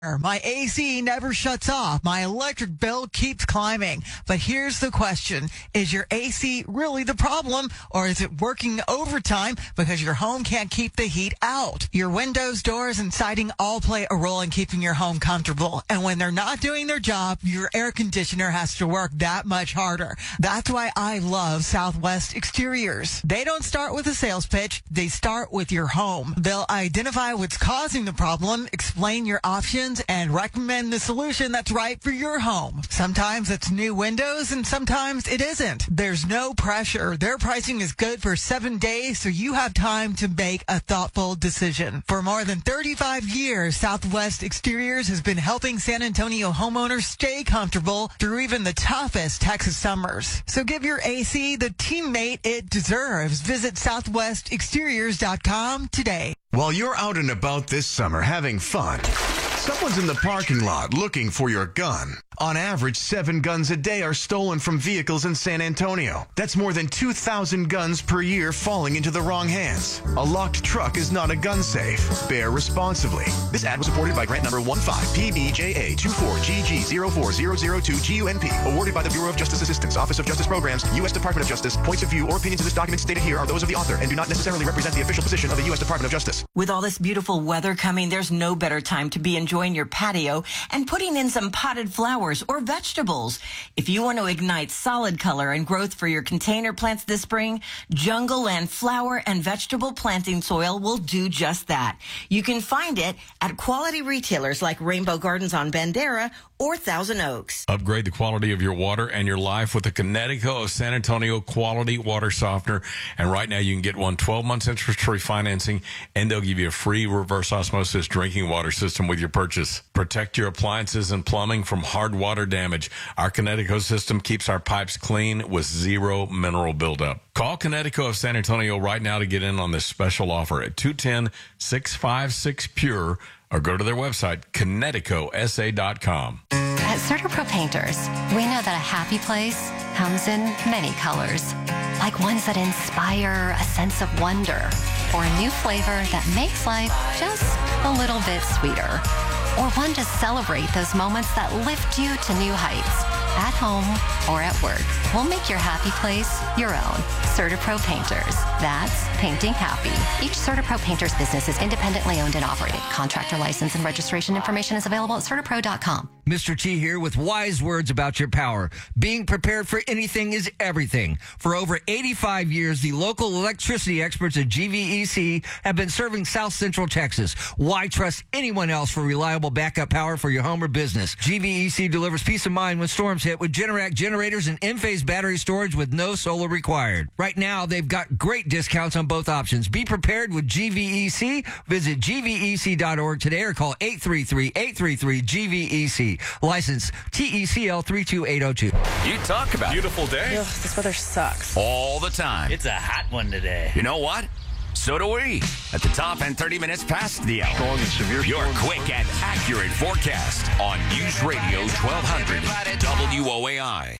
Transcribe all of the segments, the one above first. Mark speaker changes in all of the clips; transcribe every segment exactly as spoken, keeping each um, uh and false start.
Speaker 1: My A C never shuts off. My electric bill keeps climbing. But here's the question. Is your A C really the problem, or is it working overtime because your home can't keep the heat out? Your windows, doors, and siding all play a role in keeping your home comfortable. And when they're not doing their job, your air conditioner has to work that much harder. That's why I love Southwest Exteriors. They don't start with a sales pitch. They start with your home. They'll identify what's causing the problem, explain your options, and recommend the solution that's right for your home. Sometimes it's new windows and sometimes it isn't. There's no pressure. Their pricing is good for seven days, so you have time to make a thoughtful decision. For more than thirty-five years, Southwest Exteriors has been helping San Antonio homeowners stay comfortable through even the toughest Texas summers. So give your A C the teammate it deserves. Visit southwest exteriors dot com today.
Speaker 2: While you're out and about this summer having fun, someone's in the parking lot looking for your gun. On average, seven guns a day are stolen from vehicles in San Antonio. That's more than two thousand guns per year falling into the wrong hands. A locked truck is not a gun safe. Bear responsibly. This ad was supported by grant number one five P B J A two four G G zero four zero zero two G U N P, awarded by the Bureau of Justice Assistance, Office of Justice Programs, U S Department of Justice. Points of view or opinions in this document stated here are those of the author and do not necessarily represent the official position of the U S Department of Justice.
Speaker 3: With all this beautiful weather coming, there's no better time to be enjoying your patio and putting in some potted flowers or vegetables. If you want to ignite solid color and growth for your container plants this spring, Jungle Land flower and vegetable planting soil will do just that. You can find it at quality retailers like Rainbow Gardens on Bandera or Thousand Oaks.
Speaker 4: Upgrade the quality of your water and your life with the Connecticut of San Antonio Quality Water Softener. And right now you can get one twelve months interest-free financing, and they'll give you a free reverse osmosis drinking water system with your purchase. Protect your appliances and plumbing from hard water damage. Our Connecticut system keeps our pipes clean with zero mineral buildup. Call Connecticut of San Antonio right now to get in on this special offer at two one zero, six five six, P U R E or go to their website, connecticut s a dot com.
Speaker 5: At CertaPro Painters, we know that a happy place comes in many colors, like ones that inspire a sense of wonder, or a new flavor that makes life just a little bit sweeter, or one to celebrate those moments that lift you to new heights, at home or at work. We'll make your happy place your own. CertaPro Painters. That's painting happy. Each CertaPro Painters business is independently owned and operated. Contractor license and registration information is available at certapro dot com.
Speaker 6: Mister T here with wise words about your power. Being prepared for anything is everything. For over eighty-five years, the local electricity experts at G V E C have been serving South Central Texas. Why trust anyone else for reliable backup power for your home or business? G V E C delivers peace of mind when storms hit with Generac generators and Enphase battery storage with no solar required. Right now, they've got great discounts on both options. Be prepared with G V E C. Visit G V E C dot org today or call eight three three, eight three three, G V E C. License T E C L three two eight zero two.
Speaker 7: You talk about
Speaker 8: beautiful day.
Speaker 9: Ugh, this weather sucks.
Speaker 7: All the time.
Speaker 8: It's a hot one today.
Speaker 7: You know what? So do we. At the top and thirty minutes past the hour.
Speaker 10: Strong and severe
Speaker 7: Your quick and accurate forecast on News Radio twelve hundred W O A I.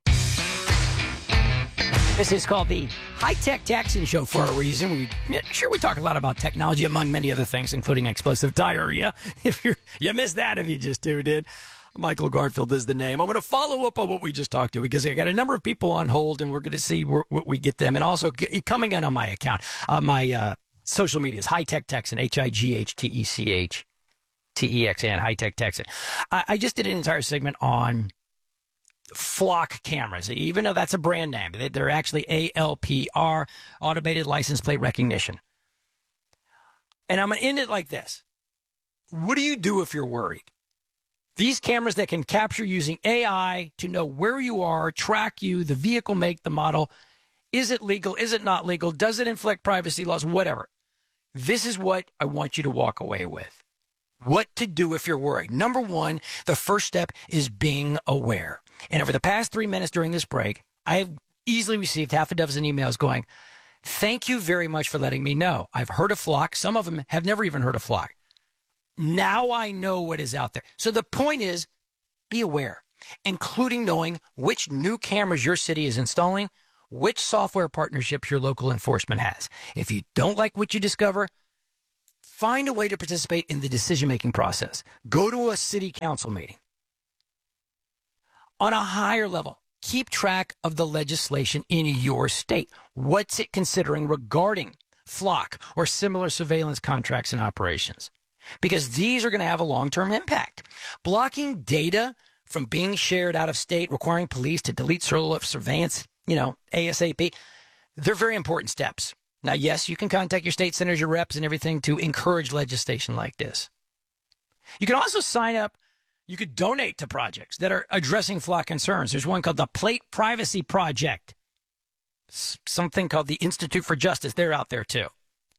Speaker 11: This is called the High Tech Texan Show for a reason. We yeah, sure we talk a lot about technology, among many other things, including explosive diarrhea. If you you missed that, if you just tuned in, Michael Garfield is the name. I'm going to follow up on what we just talked to because I got a number of people on hold, and we're going to see where, what we get them. And also coming in on my account, uh, my uh, social media is High Tech Texan, H I G H T E C H T E X A N, High Tech Texan. I, I just did an entire segment on Flock cameras, even though that's a brand name. They're actually A L P R, Automated License Plate Recognition. And I'm going to end it like this. What do you do if you're worried? These cameras that can capture using A I to know where you are, track you, the vehicle make, the model. Is it legal? Is it not legal? Does it inflict privacy laws? Whatever. This is what I want you to walk away with. What to do if you're worried. Number one, the first step is being aware. And over the past three minutes during this break, I have easily received half a dozen emails going, thank you very much for letting me know. I've heard of Flock. Some of them have never even heard of Flock. Now I know what is out there. So the point is, be aware, including knowing which new cameras your city is installing, which software partnerships your local enforcement has. If you don't like what you discover, Find a way to participate in the decision-making process. Go to a city council meeting. On a higher level, keep track of the legislation in your state. What's it considering regarding flock or similar surveillance contracts and operations? Because these are going to have a long-term impact. Blocking data from being shared out of state, requiring police to delete surveillance, you know, ASAP, they're very important steps. Now, yes, you can contact your state senators, your reps, and everything to encourage legislation like this. You can also sign up. You could donate to projects that are addressing flock concerns. There's one called the Plate Privacy Project. Something called the Institute for Justice. They're out there, too.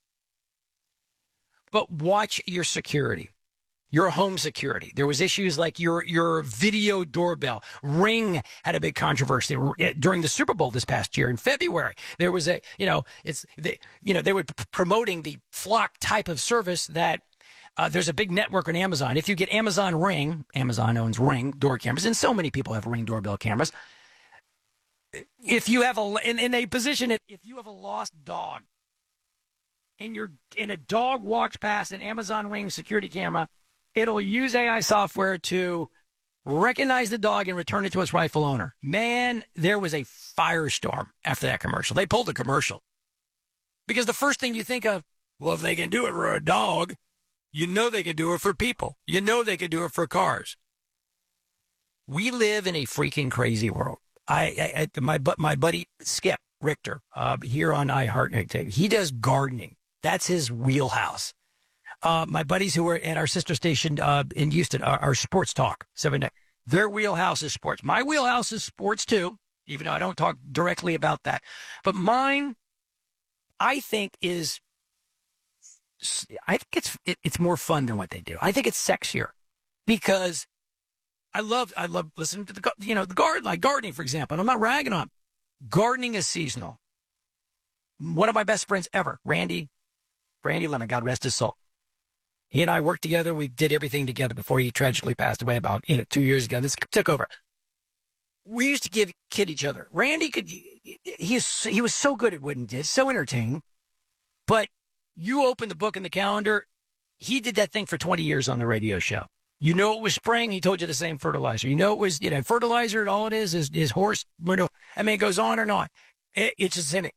Speaker 11: But watch your security, your home security. There was issues like your your video doorbell. Ring had a big controversy during the Super Bowl this past year in February. There was a, you know, it's, they, you know, they were promoting the flock type of service that uh, there's a big network on Amazon. If you get Amazon Ring, Amazon owns Ring door cameras, and so many people have Ring doorbell cameras. If you have a, and, and they position it, if you have a lost dog, and you're and a dog walks past an Amazon Ring security camera, it'll use A I software to recognize the dog and return it to its rightful owner. Man, there was a firestorm after that commercial. They pulled the commercial because the first thing you think of, well, if they can do it for a dog, you know they can do it for people. You know they can do it for cars. We live in a freaking crazy world. I, I my my buddy Skip Richter uh, here on iHeart, he does gardening. That's his wheelhouse. Uh, my buddies who are at our sister station uh, in Houston, our, our Sports Talk, seven, their wheelhouse is sports. My wheelhouse is sports too, even though I don't talk directly about that. But mine, I think, is, I think it's it, it's more fun than what they do. I think it's sexier because I love I love listening to the you know the garden like gardening, for example. And I'm not ragging on gardening is seasonal. One of my best friends ever, Randy. Randy Lemon, God rest his soul. He and I worked together. We did everything together before he tragically passed away about you know two years ago. This took over. We used to give kid each other. Randy could he is he was so good at what he did, so entertaining. But you open the book and the calendar, he did that thing for twenty years on the radio show. You know it was spring. He told you the same fertilizer. You know it was you know fertilizer. All it is is is horse. I mean, it goes on and on. It, it's just in it.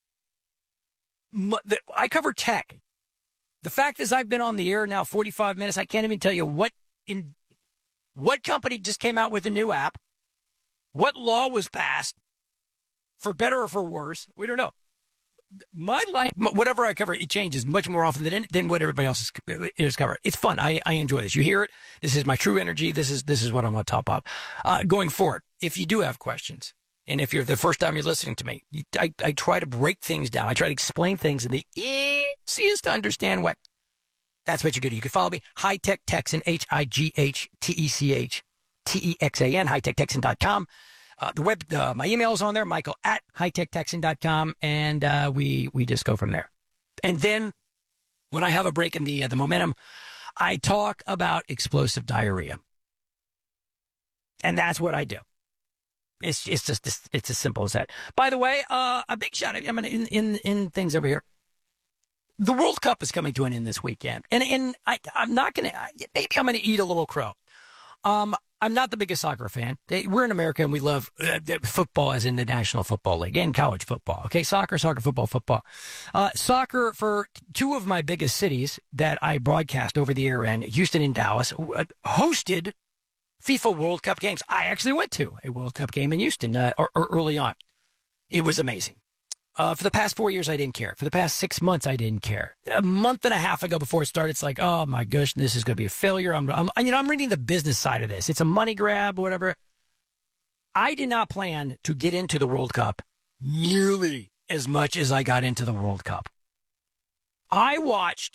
Speaker 11: I cover tech. The fact is, I've been on the air now forty-five minutes. I can't even tell you what in what company just came out with a new app, what law was passed, for better or for worse. We don't know. My life, whatever I cover, it changes much more often than than what everybody else is, is covering. It's fun. I, I enjoy this. You hear it. This is my true energy. This is this is what I'm on top of. Uh, going forward, if you do have questions. And if you're the first time you're listening to me, I, I try to break things down. I try to explain things in the easiest to understand way. That's what you do. You can follow me, High Tech Texan, H I G H T E C H T E X A N, high tech texan dot com. Uh, the web, uh, my email is on there, Michael at high tech texan dot com, and uh, we we just go from there. And then when I have a break in the uh, the momentum, I talk about explosive diarrhea, and that's what I do. It's it's just it's as simple as that. By the way, uh, a big shout out. I mean, in, in in things over here. The World Cup is coming to an end this weekend, and and I I'm not gonna maybe I'm gonna eat a little crow. Um, I'm not the biggest soccer fan. They, we're in America and we love uh, football, as in the National Football League and college football. Okay, soccer, soccer, football, football. Uh, soccer for two of my biggest cities that I broadcast over the air in, Houston and Dallas, uh, hosted FIFA World Cup games. I actually went to a World Cup game in Houston uh, or, or early on. It was amazing. Uh, for the past four years, I didn't care. For the past six months, I didn't care. A month and a half ago before it started, it's like, oh my gosh, this is going to be a failure. I'm, I'm, you know, I'm reading the business side of this. It's a money grab, whatever. I did not plan to get into the World Cup nearly as much as I got into the World Cup. I watched,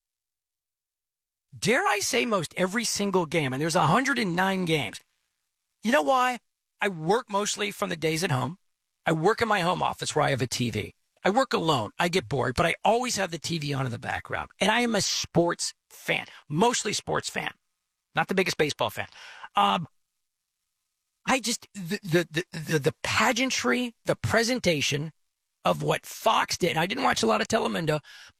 Speaker 11: dare I say, most every single game, and there's one hundred nine games. You know why? I work mostly from the days at home. I work in my home office where I have a T V. I work alone. I get bored, but I always have the T V on in the background. And I am a sports fan, mostly sports fan, not the biggest baseball fan. Um, I just, the, the, the, the pageantry, the presentation of what Fox did. I didn't watch a lot of Telemundo.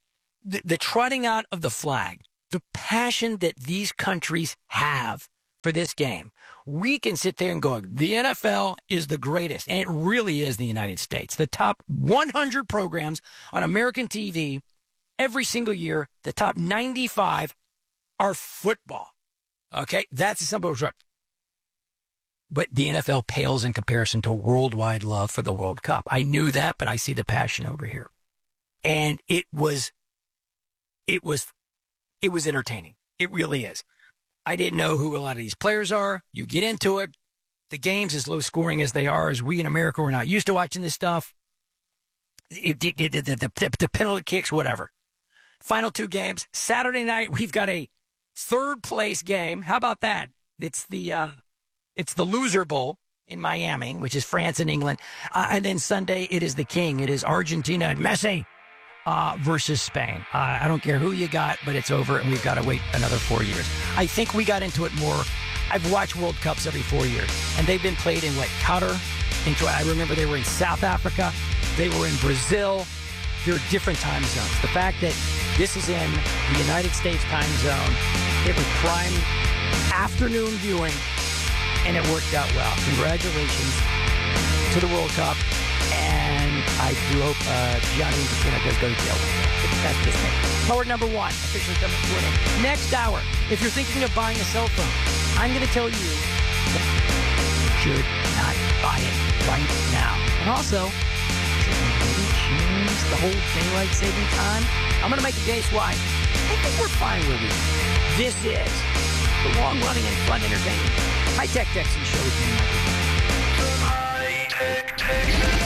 Speaker 11: the, the trotting out of the flag, the passion that these countries have for this game, we can sit there and go, the N F L is the greatest. And it really is the United States. The top one hundred programs on American T V every single year, the top ninety-five are football. Okay? That's a simple truck. But the N F L pales in comparison to worldwide love for the World Cup. I knew that, but I see the passion over here. And it was, it was, it was entertaining. It really is. I didn't know who a lot of these players are. You get into it. The games, as low scoring as they are, as we in America were not used to watching this stuff. It, it, it, the, the, the penalty kicks, whatever. Final two games. Saturday night, we've got a third place game. How about that? It's the uh, it's the Loser Bowl in Miami, which is France and England. Uh, and then Sunday, it is the King. It is Argentina and Messi. Uh, versus Spain. Uh, I don't care who you got, but it's over, and we've got to wait another four years. I think we got into it more. I've watched World Cups every four years, and they've been played in, what, Qatar? I remember they were in South Africa. They were in Brazil. They're different time zones. The fact that this is in the United States time zone, it was prime afternoon viewing, and it worked out well. Congratulations to the World Cup. And I do hope uh, Gianni Infantino does go to jail. That's just me. Forward number one, officially coming to an end. Next hour, if you're thinking of buying a cell phone, I'm going to tell you that you should not buy it right now. And also, should we maybe change the whole daylight saving time? I'm going to make a case why. I think we're fine with it. This is the long-running and fun entertainment High-Tech Texas Show with me, High-Tech Texas.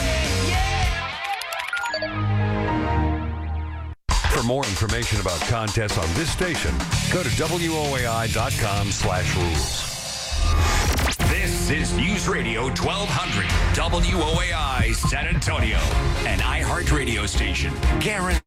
Speaker 7: For more information about contests on this station, go to W O A I dot com slash rules. This is News Radio twelve hundred, W O A I San Antonio, an iHeart radio station. Guaranteed.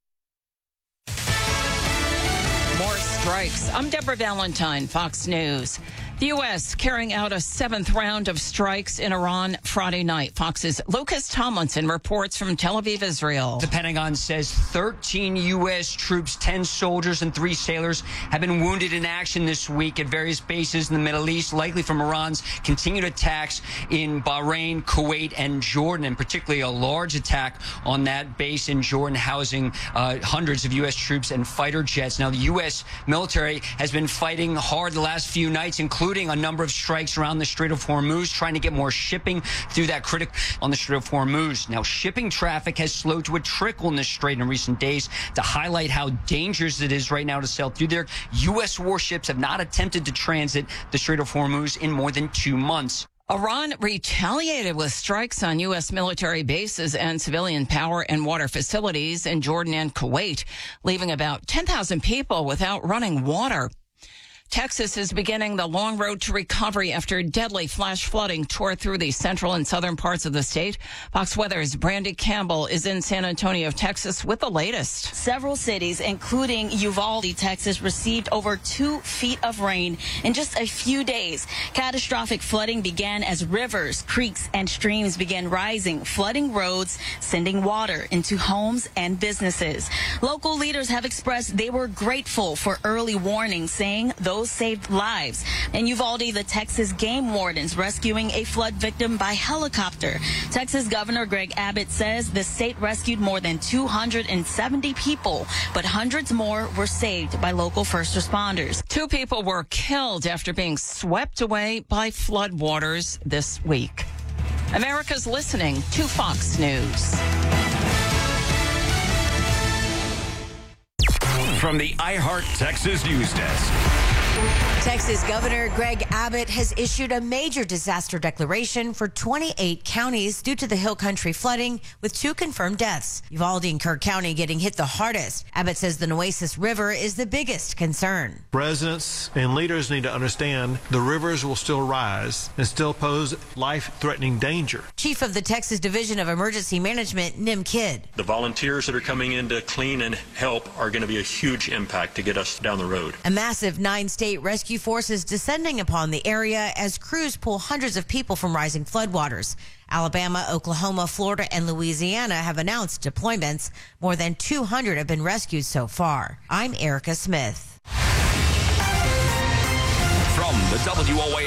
Speaker 3: More strikes. I'm Deborah Valentine, Fox News. The U S carrying out a seventh round of strikes in Iran Friday night. Fox's Lucas Tomlinson reports from Tel Aviv, Israel.
Speaker 8: The Pentagon says thirteen U S troops, ten soldiers, and three sailors have been wounded in action this week at various bases in the Middle East, likely from Iran's continued attacks in Bahrain, Kuwait, and Jordan, and particularly a large attack on that base in Jordan, housing uh, hundreds of U S troops and fighter jets. Now, the U S military has been fighting hard the last few nights, including a number of strikes around the Strait of Hormuz, trying to get more shipping through that critical on the Strait of Hormuz. Now, shipping traffic has slowed to a trickle in the strait in recent days. To highlight how dangerous it is right now to sail through there, U S warships have not attempted to transit the Strait of Hormuz in more than two months.
Speaker 3: Iran retaliated with strikes on U S military bases and civilian power and water facilities in Jordan and Kuwait, leaving about ten thousand people without running water. Texas is beginning the long road to recovery after deadly flash flooding tore through the central and southern parts of the state. Fox Weather's Brandy Campbell is in San Antonio, Texas, with the latest.
Speaker 9: Several cities, including Uvalde, Texas, received over two feet of rain in just a few days. Catastrophic flooding began as rivers, creeks, and streams began rising, flooding roads, sending water into homes and businesses. Local leaders have expressed they were grateful for early warning, saying those saved lives. In Uvalde, the Texas game wardens rescuing a flood victim by helicopter. Texas Governor Greg Abbott says the state rescued more than two hundred seventy people, but hundreds more were saved by local first responders.
Speaker 3: Two people were killed after being swept away by floodwaters this week. America's listening to Fox News.
Speaker 7: From the iHeart Texas News Desk.
Speaker 10: Texas Governor Greg Abbott has issued a major disaster declaration for twenty-eight counties due to the Hill Country flooding, with two confirmed deaths. Uvalde and Kirk County getting hit the hardest. Abbott says the Nueces River is the biggest concern.
Speaker 12: Residents and leaders need to understand the rivers will still rise and still pose life-threatening danger.
Speaker 10: Chief of the Texas Division of Emergency Management, Nim Kidd.
Speaker 13: The volunteers that are coming in to clean and help are going to be a huge impact to get us down the road.
Speaker 10: A massive nine-state State Rescue Force is descending upon the area as crews pull hundreds of people from rising floodwaters. Alabama, Oklahoma, Florida, and Louisiana have announced deployments. More than two hundred have been rescued so far. I'm Erica Smith.
Speaker 7: From the W O A